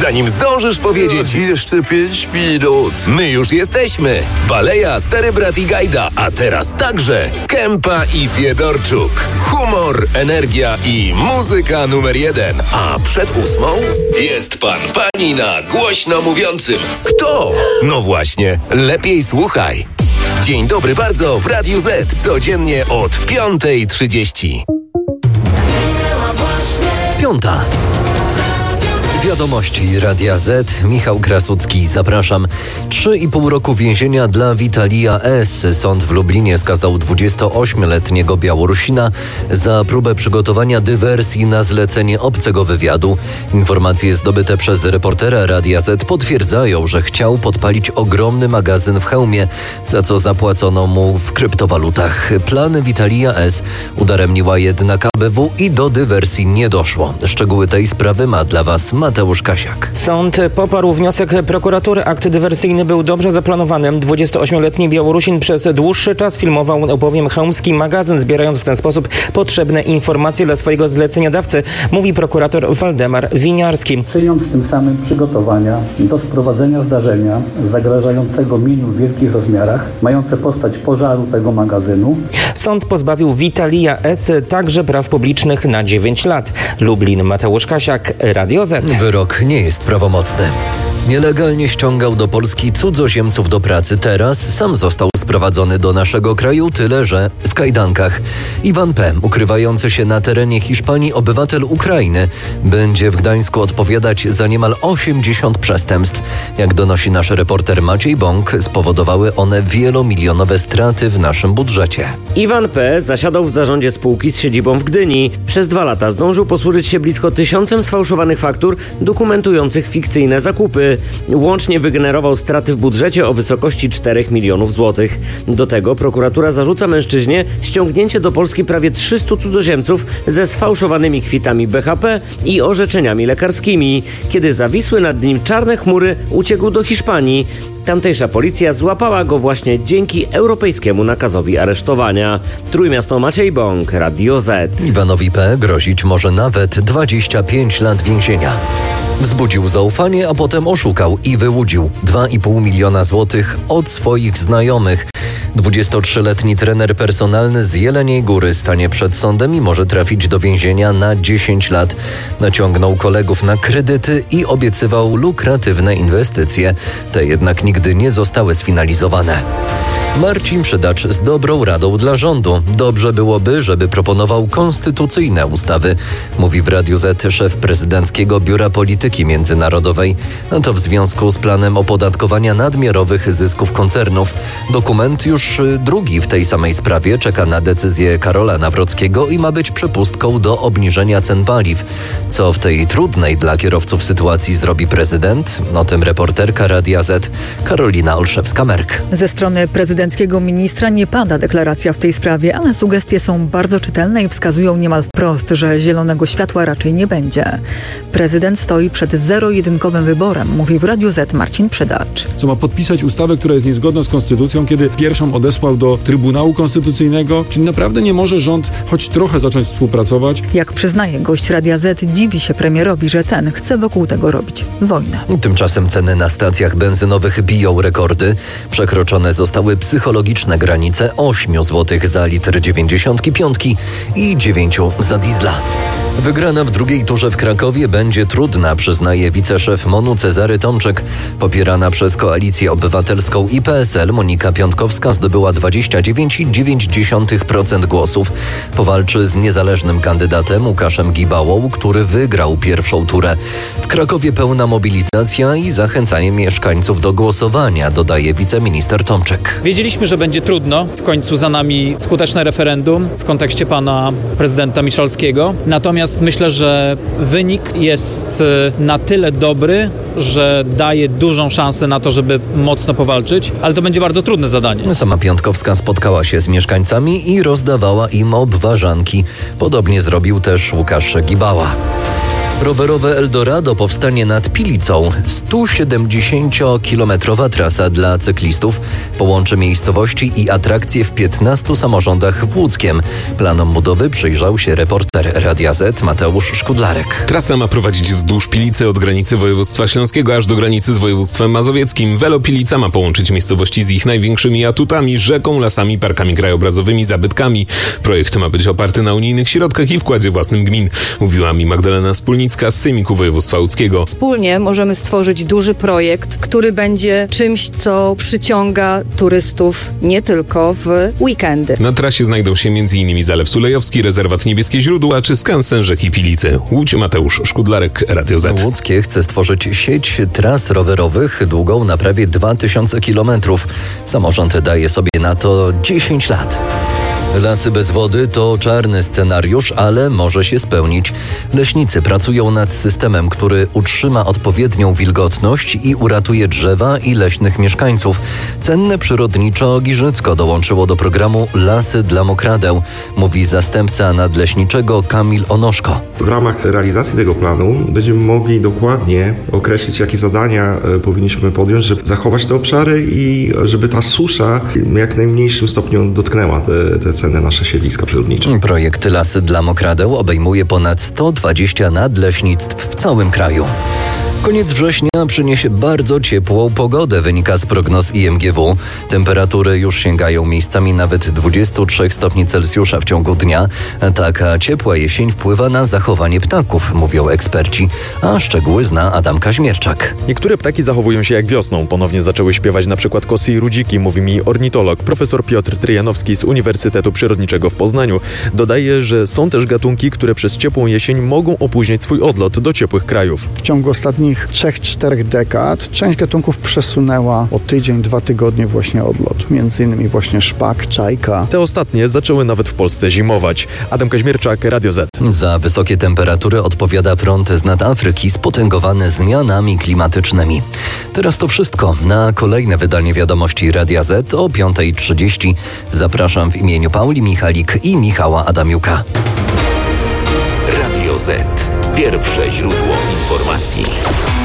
zanim zdążysz powiedzieć Jeszcze 5 minut. my już jesteśmy. Baleja, Stary Brat i Gajda, a teraz także Kępa i Fiedorczuk. Humor, energia i muzyka numer 1. A przed 8 jest pan, pani na głośno mówiącym. Kto? No właśnie, lepiej słuchaj. Dzień dobry bardzo w Radiu Z, codziennie od 5:30. 5. Wiadomości Radia Z. Michał Krasucki, zapraszam. 3,5 roku więzienia dla Witalija S. Sąd w Lublinie skazał 28-letniego Białorusina za próbę przygotowania dywersji na zlecenie obcego wywiadu. Informacje zdobyte przez reportera Radia Z potwierdzają, że chciał podpalić ogromny magazyn w hełmie, za co zapłacono mu w kryptowalutach. Plany Witalija S. udaremniła jednak ABW i do dywersji nie doszło. Szczegóły tej sprawy ma dla Was Mateusz Kasiak. Sąd poparł wniosek prokuratury. Akt dywersyjny był dobrze zaplanowany. 28-letni Białorusin przez dłuższy czas filmował bowiem chełmski magazyn, zbierając w ten sposób potrzebne informacje dla swojego zleceniodawcy, mówi prokurator Waldemar Winiarski. Czyniąc tym samym przygotowania do sprowadzenia zdarzenia zagrażającego mieniu w wielkich rozmiarach, mające postać pożaru tego magazynu. Sąd pozbawił Witalija S. także praw publicznych na 9 lat. Lublin, Mateusz Kasiak, Radio Z. Wyrok nie jest prawomocny. Nielegalnie ściągał do Polski cudzoziemców do pracy. Teraz sam został sprowadzony do naszego kraju, tyle że w kajdankach. Iwan P., ukrywający się na terenie Hiszpanii obywatel Ukrainy, będzie w Gdańsku odpowiadać za niemal 80 przestępstw. Jak donosi nasz reporter Maciej Bąk, spowodowały one wielomilionowe straty w naszym budżecie. Iwan P. zasiadał w zarządzie spółki z siedzibą w Gdyni. Przez 2 lata zdążył posłużyć się blisko 1000 sfałszowanych faktur dokumentujących fikcyjne zakupy. Łącznie wygenerował straty w budżecie o wysokości 4 milionów złotych. Do tego prokuratura zarzuca mężczyźnie ściągnięcie do Polski prawie 300 cudzoziemców ze sfałszowanymi kwitami BHP i orzeczeniami lekarskimi. Kiedy zawisły nad nim czarne chmury, uciekł do Hiszpanii. Tamtejsza policja złapała go właśnie dzięki europejskiemu nakazowi aresztowania. Trójmiasto, Maciej Bąk, Radio Z. Iwanowi P. grozić może nawet 25 lat więzienia. Wzbudził zaufanie, a potem oszukał i wyłudził 2,5 miliona złotych od swoich znajomych. 23-letni trener personalny z Jeleniej Góry stanie przed sądem i może trafić do więzienia na 10 lat. Naciągnął kolegów na kredyty i obiecywał lukratywne inwestycje. Te jednak nigdy nie zostały sfinalizowane. Marcin Przydacz z dobrą radą dla rządu. Dobrze byłoby, żeby proponował konstytucyjne ustawy, mówi w Radiu Z szef prezydenckiego Biura Polityki Międzynarodowej. A to w związku z planem opodatkowania nadmiarowych zysków koncernów. Dokument już drugi w tej samej sprawie czeka na decyzję Karola Nawrockiego i ma być przepustką do obniżenia cen paliw. Co w tej trudnej dla kierowców sytuacji zrobi prezydent? O tym reporterka Radia Z Karolina Olszewska-Merk. Ze strony prezydenckiego ministra nie pada deklaracja w tej sprawie, ale sugestie są bardzo czytelne i wskazują niemal wprost, że zielonego światła raczej nie będzie. Prezydent stoi przed zero-jedynkowym wyborem, mówi w Radiu Z Marcin Przydacz. Co ma podpisać ustawę, która jest niezgodna z konstytucją, kiedy pierwszą odesłał do Trybunału Konstytucyjnego? Czy naprawdę nie może rząd choć trochę zacząć współpracować? Jak przyznaje gość Radia Z, dziwi się premierowi, że ten chce wokół tego robić wojnę. Tymczasem ceny na stacjach benzynowych biją rekordy. Przekroczone zostały psychologiczne granice 8 zł za litr 95 i 9 za diesla. Wygrana w drugiej turze w Krakowie będzie trudna, przyznaje wiceszef MON-u Cezary Tomczyk. Popierana przez Koalicję Obywatelską i PSL Monika Piątkowska zdobyła 29,9% głosów. Powalczy z niezależnym kandydatem Łukaszem Gibałą, który wygrał pierwszą turę. W Krakowie pełna mobilizacja i zachęcanie mieszkańców do głosowania, dodaje wiceminister Tomczyk. Wiedzieliśmy, że będzie trudno. W końcu za nami skuteczne referendum w kontekście pana prezydenta Miszalskiego. Natomiast myślę, że wynik jest na tyle dobry, że daje dużą szansę na to, żeby mocno powalczyć, ale to będzie bardzo trudne zadanie. Sama Piątkowska spotkała się z mieszkańcami i rozdawała im obwarzanki. Podobnie zrobił też Łukasz Gibała. Rowerowe Eldorado powstanie nad Pilicą. 170-kilometrowa trasa dla cyklistów połączy miejscowości i atrakcje w 15 samorządach w Łódzkiem. Planom budowy przyjrzał się reporter Radia Z Mateusz Szkudlarek. Trasa ma prowadzić wzdłuż Pilicy od granicy województwa śląskiego aż do granicy z województwem mazowieckim. Velopilica ma połączyć miejscowości z ich największymi atutami, rzeką, lasami, parkami krajobrazowymi, zabytkami. Projekt ma być oparty na unijnych środkach i wkładzie własnym gmin, mówiła mi Magdalena Spólnicka z Sejmiku Województwa Łódzkiego. Wspólnie możemy stworzyć duży projekt, który będzie czymś, co przyciąga turystów nie tylko w weekendy. Na trasie znajdą się m.in. Zalew Sulejowski, rezerwat Niebieskie Źródła czy skansen rzeki Pilicy. Łódź, Mateusz Szkudlarek, Radio Z. Łódzkie chce stworzyć sieć tras rowerowych długą na prawie 2000 kilometrów. Samorząd daje sobie na to 10 lat. Lasy bez wody to czarny scenariusz, ale może się spełnić. Leśnicy pracują nad systemem, który utrzyma odpowiednią wilgotność i uratuje drzewa i leśnych mieszkańców. Cenne przyrodniczo Giżycko dołączyło do programu Lasy dla Mokradeł, mówi zastępca nadleśniczego Kamil Onoszko. W ramach realizacji tego planu będziemy mogli dokładnie określić, jakie zadania powinniśmy podjąć, żeby zachować te obszary i żeby ta susza w jak najmniejszym stopniu dotknęła te cenne nasze siedliska przyrodnicze. Projekt Lasy dla Mokradeł obejmuje ponad 120 nadleśnictw w całym kraju. Koniec września przyniesie bardzo ciepłą pogodę, wynika z prognoz IMGW. Temperatury już sięgają miejscami nawet 23 stopni Celsjusza w ciągu dnia. Taka ciepła jesień wpływa na zachowanie ptaków, mówią eksperci, a szczegóły zna Adam Kaźmierczak. Niektóre ptaki zachowują się jak wiosną. Ponownie zaczęły śpiewać na przykład kosy i rudziki, mówi mi ornitolog profesor Piotr Tryjanowski z Uniwersytetu Przyrodniczego w Poznaniu. Dodaje, że są też gatunki, które przez ciepłą jesień mogą opóźnić swój odlot do ciepłych krajów. W ciągu ostatnich 3-4 dekad część gatunków przesunęła o tydzień, 2 tygodnie właśnie odlot. Między innymi właśnie szpak, czajka. Te ostatnie zaczęły nawet w Polsce zimować. Adam Kaźmierczak, Radio Z. Za wysokie temperatury odpowiada front z nad Afryki spotęgowany zmianami klimatycznymi. Teraz to wszystko. Na kolejne wydanie Wiadomości Radia Z o 5:30 zapraszam w imieniu Pauli Michalik i Michała Adamiuka. Radio Z. Pierwsze źródło informacji.